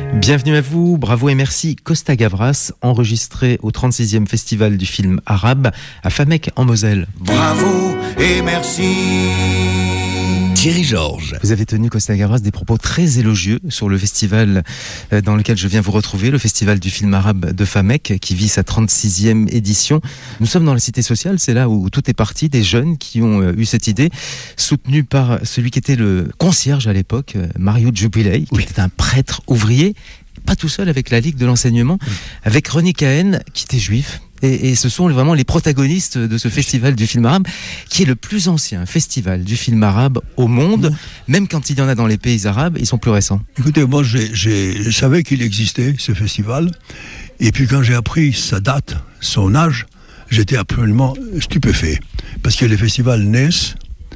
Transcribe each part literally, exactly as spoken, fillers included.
Bienvenue à vous, bravo et merci. Costa Gavras, enregistré au trente-sixième Festival du film arabe à Famecques en Moselle. Bravo et merci. Thierry Georges. Vous avez tenu, Costa Gavras, des propos très élogieux sur le festival dans lequel je viens vous retrouver, le Festival du film arabe de Famecques, qui vit sa trente-sixième édition. Nous sommes dans la cité sociale, c'est là où tout est parti, des jeunes qui ont eu cette idée, soutenue par celui qui était le concierge à l'époque, Mario Jubilei, qui oui. était un prêtre ouvrier, pas tout seul avec la Ligue de l'enseignement, oui. avec René Cahen, qui était juif. Et, et ce sont vraiment les protagonistes de ce festival du film arabe, qui est le plus ancien festival du film arabe au monde. Mmh. Même quand il y en a dans les pays arabes, ils sont plus récents. Écoutez, moi, j'ai, j'ai, je savais qu'il existait, ce festival. Et puis quand j'ai appris sa date, son âge, j'étais absolument stupéfait. Parce que les festivals naissent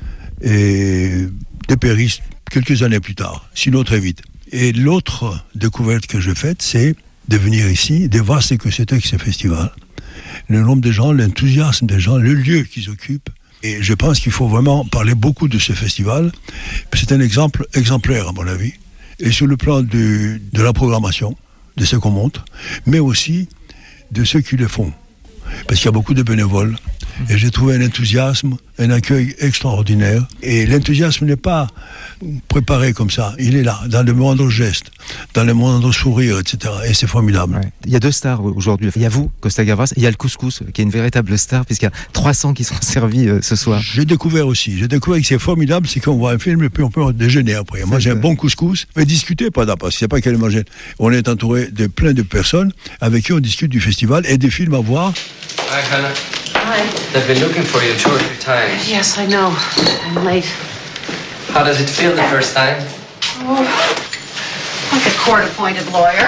et dépérissent quelques années plus tard, sinon très vite. Et l'autre découverte que j'ai faite, c'est de venir ici, de voir ce que c'était que ce festival. Le nombre de gens, l'enthousiasme des gens, le lieu qu'ils occupent. Et je pense qu'il faut vraiment parler beaucoup de ce festival. C'est un exemple exemplaire, à mon avis. Et sur le plan de, de la programmation, de ce qu'on montre, mais aussi de ceux qui le font. Parce qu'il y a beaucoup de bénévoles. Et j'ai trouvé un enthousiasme, un accueil extraordinaire. Et l'enthousiasme n'est pas préparé comme ça. Il est là, dans le moindre geste, dans le moindre sourire, et cetera. Et c'est formidable. Ouais. Il y a deux stars aujourd'hui. Il y a vous, Costa Gavras, et il y a le couscous, qui est une véritable star, puisqu'il y a trois cents qui sont servis euh, ce soir. J'ai découvert aussi. J'ai découvert que c'est formidable, c'est qu'on voit un film et puis on peut déjeuner après. C'est Moi, j'ai un bon couscous. Mais discuter, pas d'appât. C'est pas qu'elle manger. On est entouré de plein de personnes avec qui on discute du festival et des films à voir. Hi, Hannah. Hi. They've been looking for you two or three times. Yes, I know. I'm late. How does it feel the first time? Oh, like a court-appointed lawyer.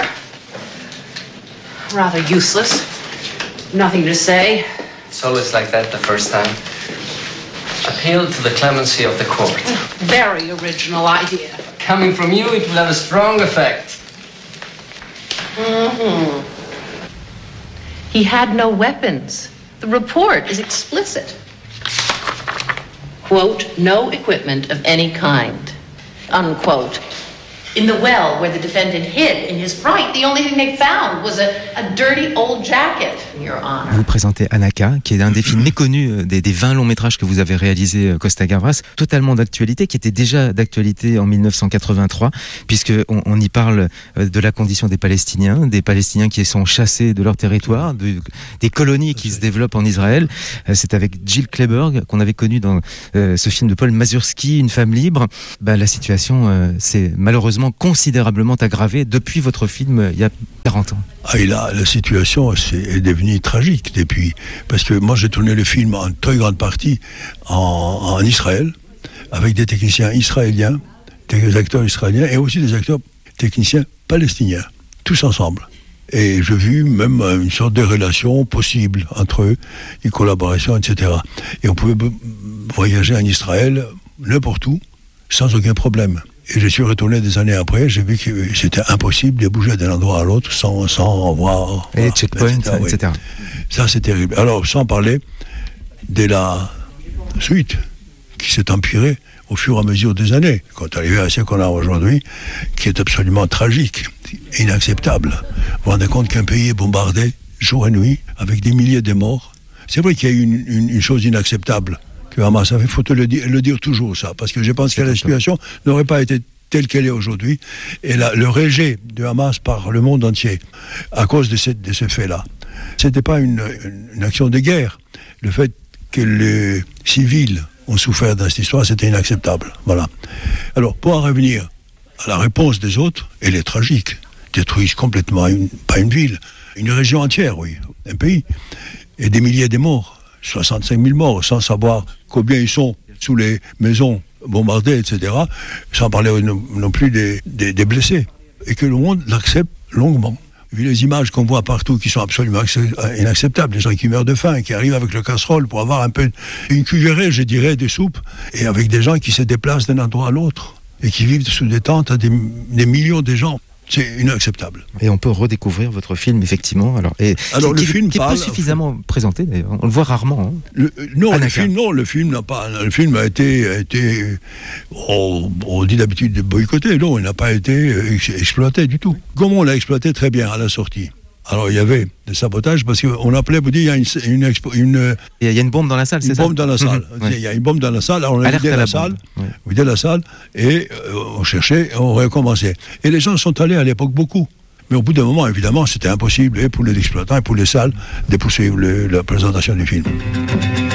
Rather useless. Nothing to say. It's always like that the first time. Appeal to the clemency of the court. Very original idea. Coming from you, it will have a strong effect. Mm-hmm. He had no weapons. The report is explicit. Quote, no equipment of any kind. Unquote. In the well where the defendant hid in his fright, the only thing they found was a, a dirty old jacket, Your Honor. Vous présentez Anaka, qui est un des films méconnus des, des vingt longs métrages que vous avez réalisés, Costa Gavras, totalement d'actualité, qui était déjà d'actualité en dix-neuf cent quatre-vingt-trois, puisqu'on on y parle de la condition des Palestiniens, des Palestiniens qui sont chassés de leur territoire, de, des colonies qui se développent en Israël. C'est avec Jill Clayburgh qu'on avait connu dans euh, ce film de Paul Mazursky, Une femme libre. Bah, la situation euh, s'est malheureusement considérablement aggravée depuis votre film euh, il y a quarante ans. Ah, et là, la situation c'est, est devenue tragique depuis. Parce que moi, j'ai tourné le film en très grande partie en, en Israël, avec des techniciens israéliens, des acteurs israéliens et aussi des acteurs techniciens palestiniens, tous ensemble. Et j'ai vu même une sorte de relation possible entre eux, une collaboration, et cetera. Et on pouvait b- voyager en Israël, n'importe où, sans aucun problème. Et je suis retourné des années après, j'ai vu que c'était impossible de bouger d'un endroit à l'autre sans, sans voir... Et voilà, checkpoint, et cetera. et cetera. Ça, c'est terrible. Alors, sans parler de la suite qui s'est empirée au fur et à mesure des années, quand on arrive à ce qu'on a aujourd'hui, qui est absolument tragique, inacceptable. Vous vous rendez compte qu'un pays est bombardé jour et nuit, avec des milliers de morts. C'est vrai qu'il y a une, une, une chose inacceptable. Hamas, il faut te le dire, le dire toujours ça, parce que je pense que la situation n'aurait pas été telle qu'elle est aujourd'hui, et la, le rejet de Hamas par le monde entier, à cause de, cette, de ce fait-là. Ce n'était pas une, une, une action de guerre. Le fait que les civils ont souffert dans cette histoire, c'était inacceptable. Voilà. Alors, pour en revenir à la réponse des autres, elle est tragique. Détruisent complètement, une, pas une ville, une région entière, oui, un pays, et des milliers de morts. soixante-cinq mille morts, sans savoir combien ils sont sous les maisons bombardées, et cetera, sans parler non, non plus des, des, des blessés. Et que le monde l'accepte longuement. Vu les images qu'on voit partout qui sont absolument inacceptables, les gens qui meurent de faim, qui arrivent avec le casserole pour avoir un peu une cuillerée, je dirais, de soupe, et avec des gens qui se déplacent d'un endroit à l'autre, et qui vivent sous des tentes, des, des millions de gens. C'est inacceptable. Et on peut redécouvrir votre film, effectivement. Alors, et Alors qui, le qui, film qui est parle, pas suffisamment présenté, d'ailleurs. On le voit rarement. Hein. Le, non, Anaka. le film, non, le film n'a pas. Le film a été, a été on, on dit d'habitude de boycotter. Non, il n'a pas été ex- exploité du tout. Comment on l'a exploité très bien à la sortie. Alors il y avait des sabotages parce qu'on appelait, vous dites, il y a une, une, expo, une, il y a une bombe dans la salle, une c'est ça? bombe dans la salle. Mmh, ouais. Il y a une bombe dans la salle. Alors on a Alerte vidé à la, la salle, ouais. vidé la salle et euh, on cherchait, on recommençait. Et les gens sont allés à l'époque beaucoup. Mais au bout d'un moment, évidemment, c'était impossible, et pour les exploitants et pour les salles, de poursuivre le, la présentation du film.